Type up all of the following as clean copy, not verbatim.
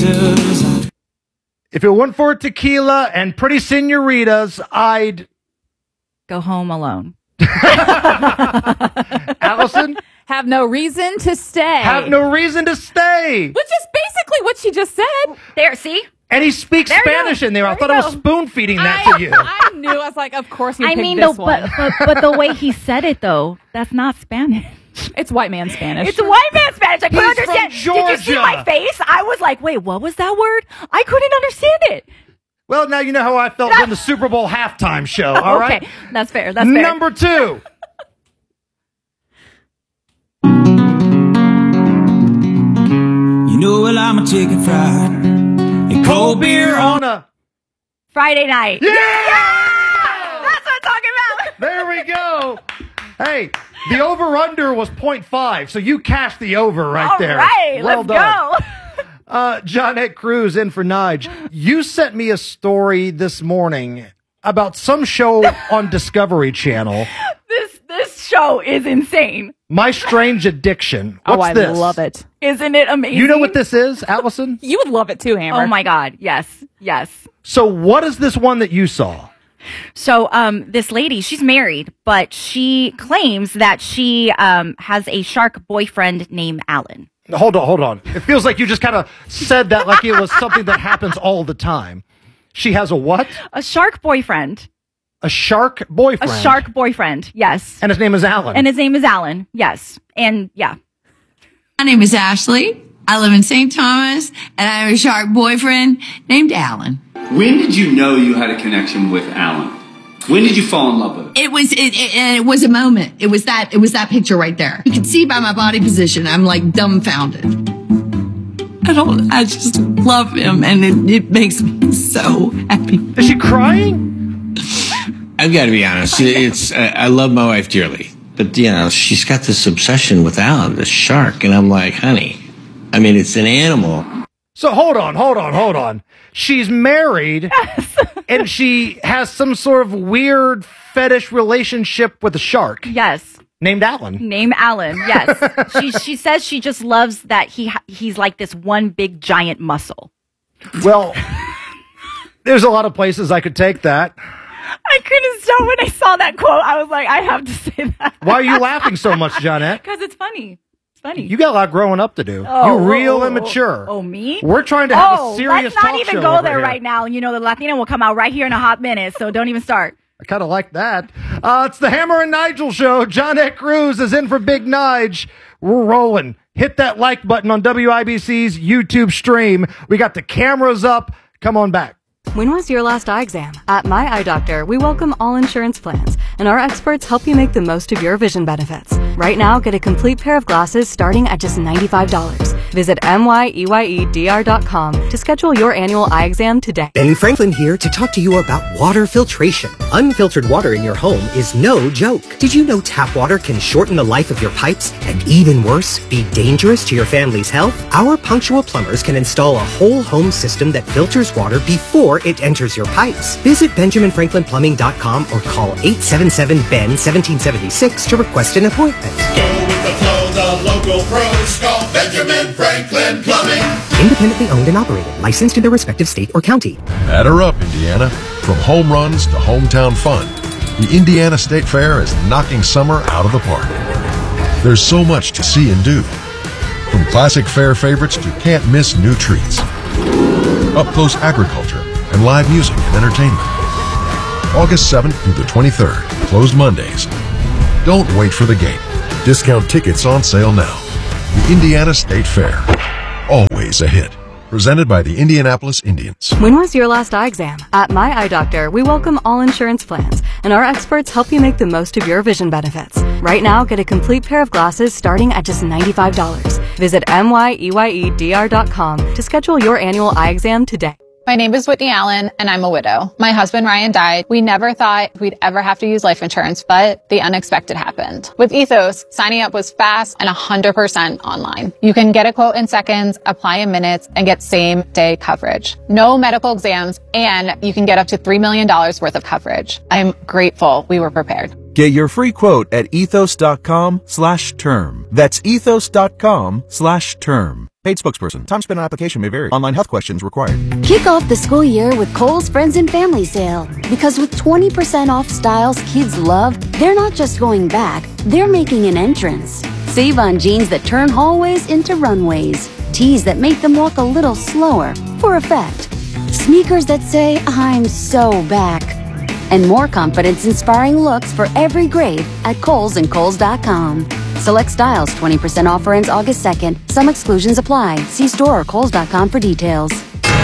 haters. If it weren't for tequila and pretty senoritas, I'd go home alone. Allison? Have no reason to stay. Have no reason to stay. Which is basically what she just said. There, see? And he speaks Spanish in there. I thought I was spoon feeding that to you. I knew. I was like, of course you picked this one. But the way he said it, though, that's not Spanish. It's white man Spanish. It's white man Spanish. I couldn't He's from understand. Did you see Georgia. my face? I was like, wait, what was that word? I couldn't understand it. Well, now you know how I felt in the Super Bowl halftime show, all right? Okay, that's fair. That's fair. Number 2. You know what, I'm a chicken fried and cold beer on a Friday night. Yeah! That's what I'm talking about. There we go. Hey, the over-under was 0.5, so you cashed the over right there. All right, Well let's done. go. Johnette Cruz in for Nige. You sent me a story this morning about some show on Discovery Channel. This show is insane. My Strange Addiction. What's I this? love it. Isn't it amazing? You know what this is, Allison? You would love it too, Hammer. Oh my God. Yes. Yes. So what is this one that you saw? So, this lady, she's married, but she claims that she, has a shark boyfriend named Alan. Hold on. It feels like you just kind of said that like it was something that happens all the time. She has a what? A shark boyfriend. A shark boyfriend? A shark boyfriend, yes. And his name is Alan? And his name is Alan, yes. And, yeah. My name is Ashley. I live in St. Thomas, and I have a shark boyfriend named Alan. When did you know you had a connection with Alan? When did you fall in love with him? It was a moment. It was that picture right there. You can see by my body position, I'm like dumbfounded. I just love him, and it makes me so happy. Is she crying? I've got to be honest. I love my wife dearly, but she's got this obsession with Alan, the shark, and I'm like, honey, I mean, it's an animal. So hold on. She's married, and she has some sort of weird fetish relationship with a shark. Yes. Named Alan. Named Alan, yes. She says she just loves that he's like this one big giant muscle. Well, there's a lot of places I could take that. I couldn't stop when I saw that quote. I was like, I have to say that. Why are you laughing so much, Johnette? Because it's funny. It's funny. You got a lot growing up to do. You're real immature. Oh, me? We're trying to have a serious talk show. Let's not even go there right now. You know, the Latina will come out right here in a hot minute, so don't even start. I kind of like that. It's the Hammer and Nigel show. Johnette Cruz is in for Big Nige. We're rolling. Hit that like button on WIBC's YouTube stream. We got the cameras up. Come on back. When was your last eye exam? At My Eye Doctor, we welcome all insurance plans, and our experts help you make the most of your vision benefits. Right now, get a complete pair of glasses starting at just $95. Visit MYEYEDR.com to schedule your annual eye exam today. Ben Franklin here to talk to you about water filtration. Unfiltered water in your home is no joke. Did you know tap water can shorten the life of your pipes and, even worse, be dangerous to your family's health? Our punctual plumbers can install a whole home system that filters water before it enters your pipes. Visit BenjaminFranklinPlumbing.com or call 877-BEN-1776 to request an appointment. Go with the flow, the local pros call Benjamin Franklin Plumbing. Independently owned and operated, licensed in their respective state or county. Batter up, Indiana. From home runs to hometown fun, the Indiana State Fair is knocking summer out of the park. There's so much to see and do. From classic fair favorites to can't-miss new treats. Up-close agriculture and live music and entertainment. August 7th through the 23rd, closed Mondays. Don't wait for the gate. Discount tickets on sale now. The Indiana State Fair. Always a hit. Presented by the Indianapolis Indians. When was your last eye exam? At My Eye Doctor, we welcome all insurance plans, and our experts help you make the most of your vision benefits. Right now, get a complete pair of glasses starting at just $95. Visit MYEYEDR.com to schedule your annual eye exam today. My name is Whitney Allen, and I'm a widow. My husband, Ryan, died. We never thought we'd ever have to use life insurance, but the unexpected happened. With Ethos, signing up was fast and 100% online. You can get a quote in seconds, apply in minutes, and get same-day coverage. No medical exams, and you can get up to $3 million worth of coverage. I'm grateful we were prepared. Get your free quote at ethos.com/term. That's ethos.com/term. Paid spokesperson. Time spent on application may vary. Online health questions required. Kick off the school year with Kohl's Friends and Family Sale. Because with 20% off styles kids love, they're not just going back, they're making an entrance. Save on jeans that turn hallways into runways. Tees that make them walk a little slower, for effect. Sneakers that say, I'm so back. And more confidence-inspiring looks for every grade at Kohl's and Kohl's.com. Select styles, 20% offer ends August 2nd. Some exclusions apply. See store or Kohl's.com for details.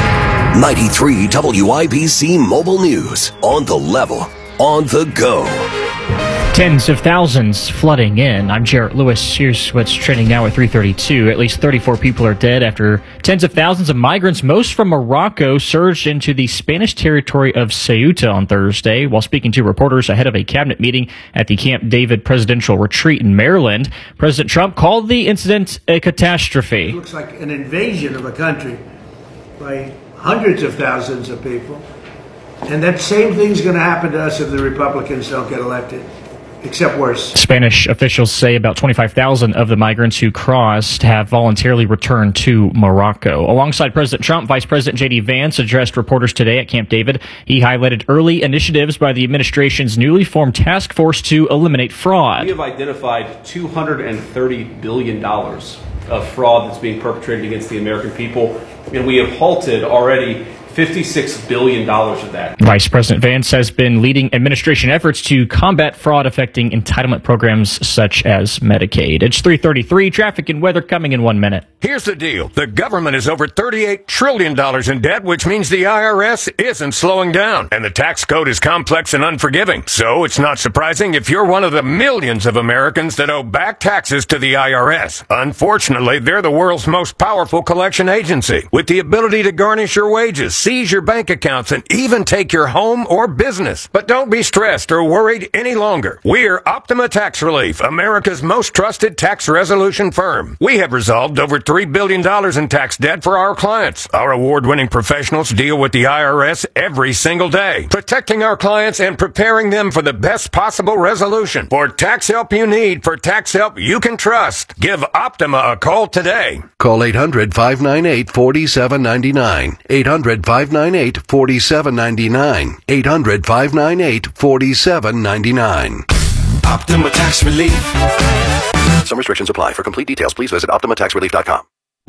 93 WIBC Mobile News. On the level. On the go. Tens of thousands flooding in. I'm Jarrett Lewis. Here's what's trending now at 3:32. At least 34 people are dead after tens of thousands of migrants, most from Morocco, surged into the Spanish territory of Ceuta on Thursday. While speaking to reporters ahead of a cabinet meeting at the Camp David presidential retreat in Maryland, President Trump called the incident a catastrophe. It looks like an invasion of a country by hundreds of thousands of people. And that same thing's going to happen to us if the Republicans don't get elected. Except worse. Spanish officials say about 25,000 of the migrants who crossed have voluntarily returned to Morocco. Alongside President Trump, Vice President J.D. Vance addressed reporters today at Camp David. He highlighted early initiatives by the administration's newly formed task force to eliminate fraud. We have identified $230 billion of fraud that's being perpetrated against the American people, and we have halted already $56 billion of that. Vice President Vance has been leading administration efforts to combat fraud affecting entitlement programs such as Medicaid. It's 3:33. Traffic and weather coming in 1 minute. Here's the deal. The government is over $38 trillion in debt, which means the IRS isn't slowing down. And the tax code is complex and unforgiving. So it's not surprising if you're one of the millions of Americans that owe back taxes to the IRS. Unfortunately, they're the world's most powerful collection agency, with the ability to garnish your wages, seize your bank accounts, and even take your home or business. But don't be stressed or worried any longer. We're Optima Tax Relief, America's most trusted tax resolution firm. We have resolved over $3 billion in tax debt for our clients. Our award-winning professionals deal with the IRS every single day, protecting our clients and preparing them for the best possible resolution. For tax help you need, for tax help you can trust, give Optima a call today. Call 800-598-4799. 800-598-4799. 800-598-4799. Optima Tax Relief. Some restrictions apply. For complete details, please visit OptimaTaxRelief.com.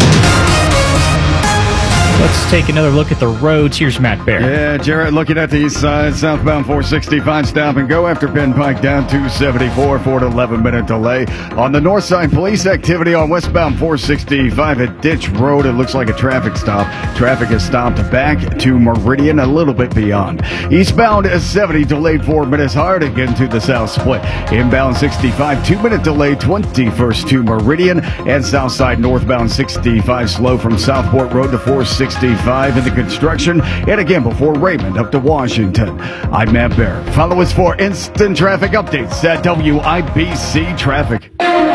Let's take another look at the roads. Here's Matt Bear. Yeah, Jarrett, looking at the east side, southbound 465, stop and go after Penn Pike down 274, 4 to 11-minute delay. On the north side, police activity on westbound 465 at Ditch Road. It looks like a traffic stop. Traffic is stopped back to Meridian, a little bit beyond. Eastbound 70, delayed 4 minutes, hard again to the south split. Inbound 65, 2-minute delay, 21st to Meridian. And south side, northbound 65, slow from Southport Road to 465 in the construction, and again before Raymond up to Washington. I'm Matt Bear. Follow us for instant traffic updates at WIBC Traffic.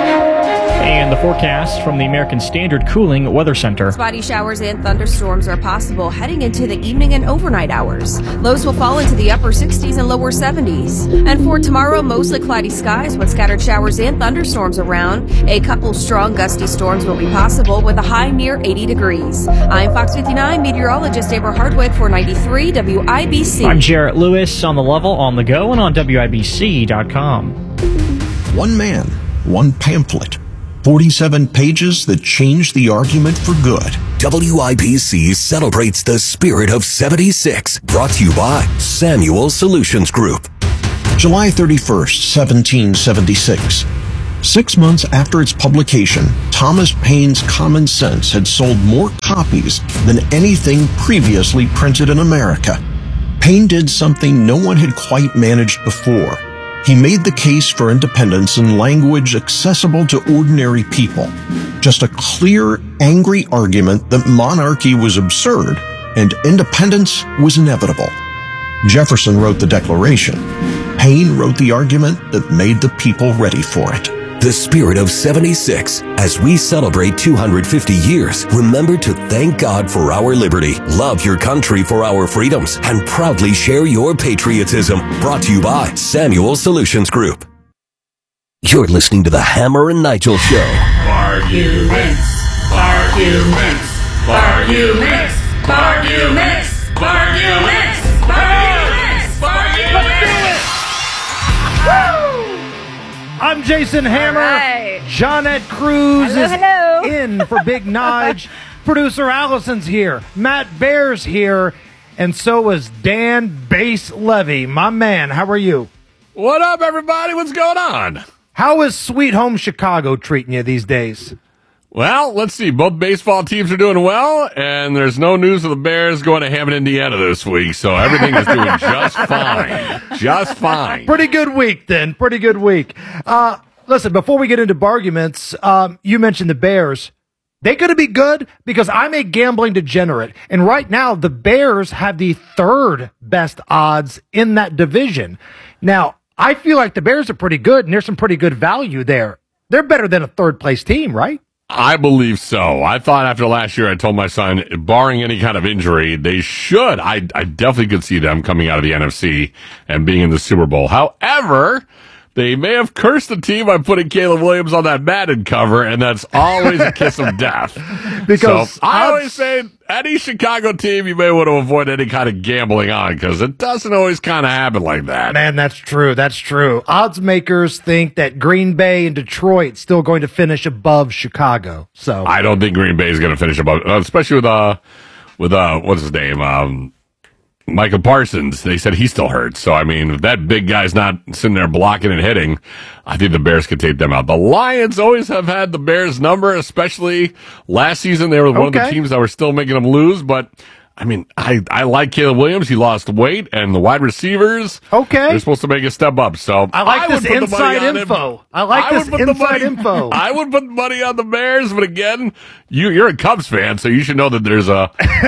And the forecast from the American Standard Cooling Weather Center. Spotty showers and thunderstorms are possible heading into the evening and overnight hours. Lows will fall into the upper 60s and lower 70s. And for tomorrow, mostly cloudy skies with scattered showers and thunderstorms around. A couple strong gusty storms will be possible with a high near 80 degrees. I'm Fox 59 meteorologist Amber Hardwick for 93 WIBC. I'm Jarrett Lewis, on the level, on the go, and on WIBC.com. One man, one pamphlet. 47 pages that changed the argument for good. WIBC celebrates the spirit of 76. Brought to you by Samuel Solutions Group. July 31st, 1776. 6 months after its publication, Thomas Paine's Common Sense had sold more copies than anything previously printed in America. Paine did something no one had quite managed before. He made the case for independence in language accessible to ordinary people. Just a clear, angry argument that monarchy was absurd and independence was inevitable. Jefferson wrote the Declaration. Paine wrote the argument that made the people ready for it. The spirit of 76. As we celebrate 250 years, remember to thank God for our liberty, love your country for our freedoms, and proudly share your patriotism. Brought to you by Samuel Solutions Group. You're listening to the Hammer and Nigel Show. Arguments. Arguments. Arguments. Arguments. Arguments. Arguments. Arguments. I'm Jason Hammer. Right. Johnette Cruz Hello. is in for Big Nige. Producer Allison's here. Matt Bear's here. And so is Dan Bass Levy. My man, how are you? What up, everybody? What's going on? How is Sweet Home Chicago treating you these days? Well, let's see. Both baseball teams are doing well, and there's no news of the Bears going to Hammond, Indiana this week, so everything is doing just fine. Just fine. Pretty good week, then. Pretty good week. Listen, before we get into arguments, you mentioned the Bears. They going to be good because I'm a gambling degenerate, and right now the Bears have the third best odds in that division. Now, I feel like the Bears are pretty good, and there's some pretty good value there. They're better than a third-place team, right? I believe so. I thought after last year, I told my son, barring any kind of injury, they should. I definitely could see them coming out of the NFC and being in the Super Bowl. However, they may have cursed the team by putting Caleb Williams on that Madden cover, and that's always a kiss of death. Because so I always say, any Chicago team, you may want to avoid any kind of gambling on, because it doesn't always kind of happen like that. Man, that's true. That's true. Odds makers think that Green Bay and Detroit still going to finish above Chicago. So I don't think Green Bay is going to finish above, especially with what's his name, Michael Parsons. They said he's still hurt. So, I mean, if that big guy's not sitting there blocking and hitting, I think the Bears could take them out. The Lions always have had the Bears' number, especially last season. They were one of the teams that were still making them lose. But, I mean, I like Caleb Williams. He lost weight, and the wide receivers, they're supposed to make a step up. So I like this inside info. I like this inside info. I would put money on the Bears, but again, you're a Cubs fan, so you should know that there's a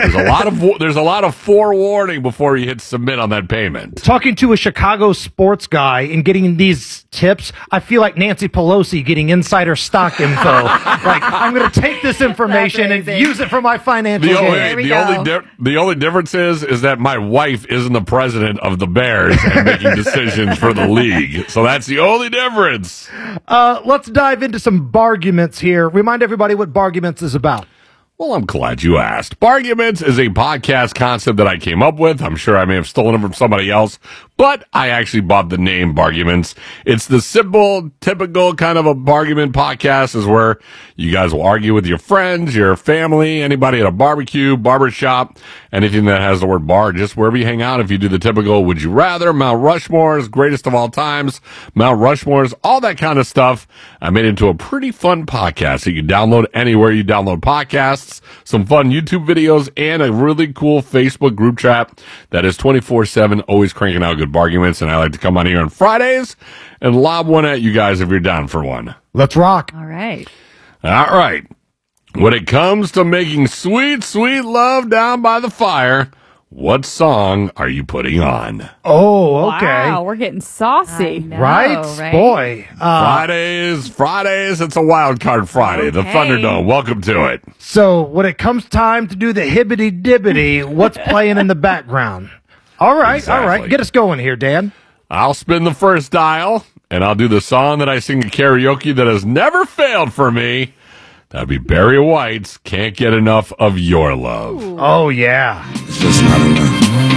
lot of forewarning before you hit submit on that payment. Talking to a Chicago sports guy and getting these tips, I feel like Nancy Pelosi getting insider stock info. Like, I'm going to take this information and use it for my financial gain. The only difference is that my wife isn't the president of the Bears and making decisions for the league. So that's the only difference. Let's dive into some barguments here. Remind everybody what barguments is about. Well, I'm glad you asked. Barguments is a podcast concept that I came up with. I'm sure I may have stolen it from somebody else, but I actually bought the name Barguments. It's the simple, typical kind of a bargument podcast is where you guys will argue with your friends, your family, anybody at a barbecue, barbershop, anything that has the word bar, just wherever you hang out. If you do the typical would you rather, Mount Rushmore's greatest of all times, Mount Rushmore's, all that kind of stuff, I made into a pretty fun podcast that you can download anywhere you download podcasts. Some fun YouTube videos, and a really cool Facebook group chat that is 24/7, always cranking out good arguments. And I like to come on here on Fridays and lob one at you guys if you're down for one. Let's rock. All right. All right. When it comes to making sweet, sweet love down by the fire, what song are you putting on? Oh, okay. Wow, we're getting saucy. Right? Boy. Fridays, it's a wild card Friday. The Thunderdome, welcome to it. So when it comes time to do the hibbity-dibbity, what's playing in the background? All right, Exactly. all right. Get us going here, Dan. I'll spin the first dial, and I'll do the song that I sing at karaoke that has never failed for me. That'd be Barry White's Can't Get Enough of Your Love. Ooh. Oh, yeah. It's just not enough.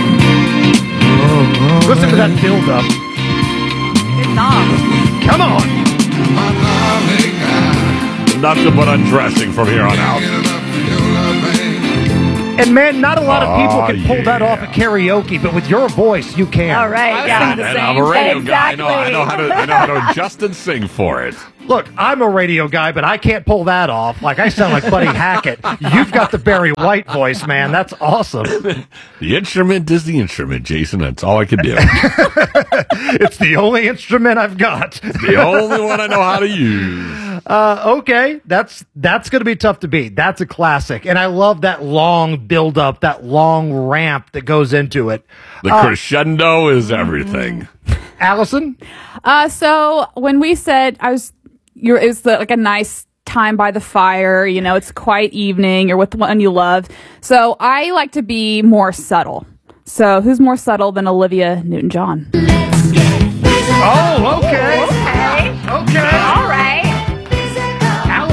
Listen to that build-up. Good song. Come on. Nothing but undressing from here on out. And, man, not a lot of people can pull that off at karaoke, but with your voice, you can. All right. Yeah. And I'm a radio guy. I know how to adjust and sing for it. Look, I'm a radio guy, but I can't pull that off. Like, I sound like Buddy Hackett. You've got the Barry White voice, man. That's awesome. The instrument is the instrument, Jason. That's all I can do. It's the only instrument I've got. It's the only one I know how to use. Okay, that's going to be tough to beat. That's a classic. And I love that long build-up, that long ramp that goes into it. The crescendo is everything. Allison? So when we said it was like a nice time by the fire, you know, it's a quiet evening, you're with the one you love. So I like to be more subtle. So who's more subtle than Olivia Newton-John? Oh, okay. Okay. Okay. All right.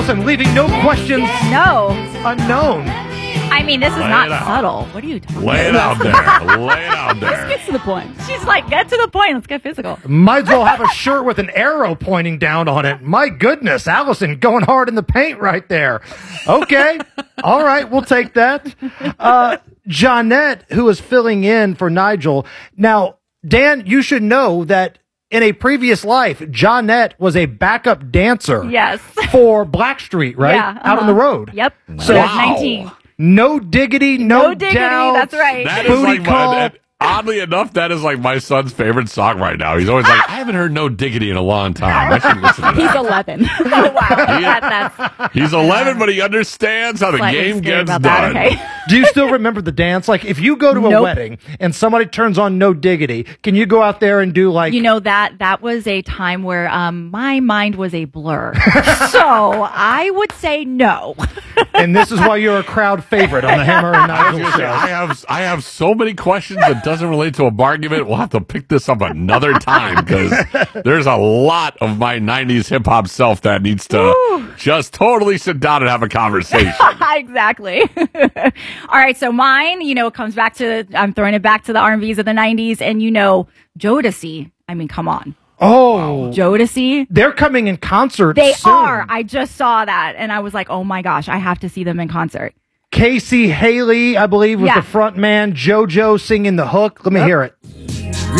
Allison, leaving no questions unknown. I mean, this is Lay not it out. subtle. What are you talking about? Lay it out there. Lay it out there. Get to the point. She's like, get to the point. Let's get physical. Might as well have a shirt with an arrow pointing down on it. My goodness, Allison going hard in the paint right there. Okay. All right, we'll take that. Jeanette, who is filling in for Nigel. Now, Dan, you should know that in a previous life, Jeanette was a backup dancer. Yes. For Blackstreet, right? Yeah, Out on the road. Yep. So She was 19. No diggity, no diggity, doubt. that's right. That is Booty like call. oddly enough, that is like my son's favorite song right now. He's always like, I haven't heard No Diggity in a long time. I should listen to that. He's 11. Oh, wow. That's He's 11, but he understands how the Slightly game scared gets about done. that, okay. Do you still remember the dance? Like, if you go to a Nope. wedding and somebody turns on No Diggity, can you go out there and do like... You know, that was a time where my mind was a blur. So I would say no. And this is why you're a crowd favorite on the Hammer and Nigel show. I have so many questions that doesn't relate to a argument. We'll have to pick this up another time because there's a lot of my 90s hip hop self that needs to just totally sit down and have a conversation. Exactly. All right, so mine, comes back to, I'm throwing it back to the R&Bs of the 90s, and Jodeci. I mean, come on. Oh. Jodeci. They're coming in concert They soon. are. I just saw that, and I was like, oh my gosh, I have to see them in concert. Casey Haley, I believe, was Yeah. the front man. JoJo singing the hook. Let me hear it.